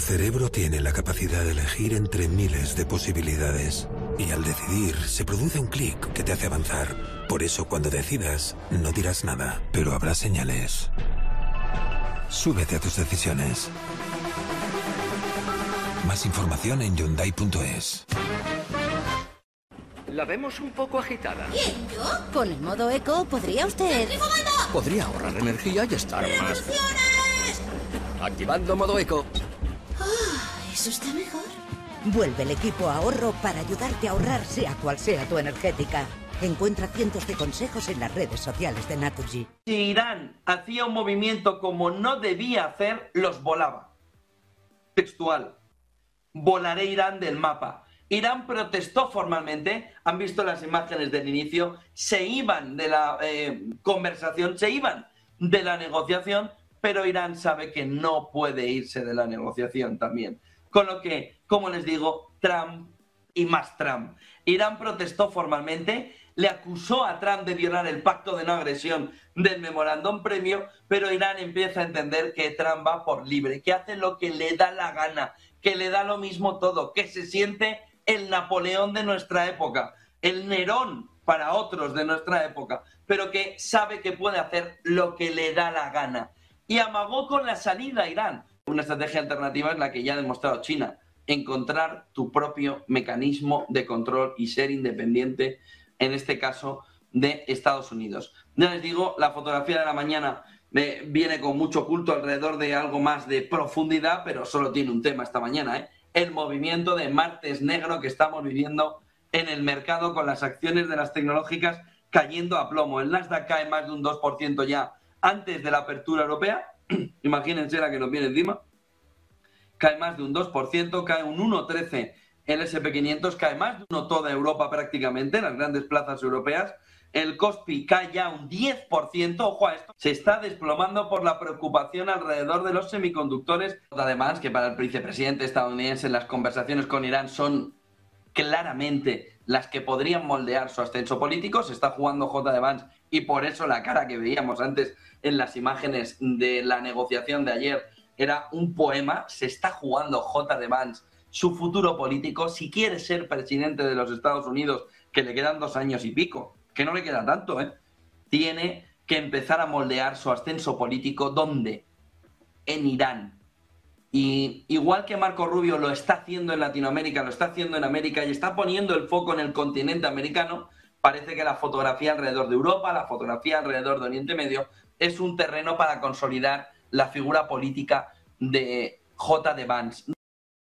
cerebro tiene la capacidad de elegir entre miles de posibilidades. Y al decidir, se produce un clic que te hace avanzar. Por eso, cuando decidas, no dirás nada, pero habrá señales. Súbete a tus decisiones. Más información en Hyundai.es. La vemos un poco agitada. ¿Quién, yo? Con el modo eco, ¿podría usted...? Podría ahorrar energía y estar más... Activando modo eco. ¿Eso está mejor? Vuelve el equipo ahorro para ayudarte a ahorrar, sea cual sea tu energética. Encuentra cientos de consejos en las redes sociales de Naturgy. Si Irán hacía un movimiento como no debía hacer, los volaba. Textual. Volaré Irán del mapa. Irán protestó formalmente, han visto las imágenes del inicio, se iban de la conversación, se iban de la negociación, pero Irán sabe que no puede irse de la negociación también. Con lo que, como les digo, Trump y más Trump. Irán protestó formalmente, le acusó a Trump de violar el pacto de no agresión del memorándum previo, pero Irán empieza a entender que Trump va por libre, que hace lo que le da la gana, que le da lo mismo todo, que se siente el Napoleón de nuestra época, el Nerón para otros de nuestra época, pero que sabe que puede hacer lo que le da la gana. Y amagó con la salida a Irán. Una estrategia alternativa es la que ya ha demostrado China, encontrar tu propio mecanismo de control y ser independiente, en este caso, de Estados Unidos. Ya les digo, la fotografía de la mañana viene con mucho culto alrededor de algo más de profundidad, pero solo tiene un tema esta mañana, ¿eh? El movimiento de martes negro que estamos viviendo en el mercado con las acciones de las tecnológicas cayendo a plomo. El Nasdaq cae más de un 2% ya antes de la apertura europea. Imagínense la que nos viene encima. Cae más de un 2%, cae un 1,13% el SP500, cae más de uno toda Europa prácticamente, las grandes plazas europeas. El Kospi cae ya un 10%, ojo a esto, se está desplomando por la preocupación alrededor de los semiconductores. Además, que para el vicepresidente estadounidense las conversaciones con Irán son claramente las que podrían moldear su ascenso político. Se está jugando J. Vance y por eso la cara que veíamos antes en las imágenes de la negociación de ayer era un poema. Se está jugando J. Vance su futuro político si quiere ser presidente de los Estados Unidos, que le quedan 2 años y pico, que no le queda tanto, tiene que empezar a moldear su ascenso político. ¿Dónde? En Irán. Y igual que Marco Rubio lo está haciendo en Latinoamérica, lo está haciendo en América y está poniendo el foco en el continente americano, parece que la fotografía alrededor de Europa, la fotografía alrededor de Oriente Medio, es un terreno para consolidar la figura política de J. Vance.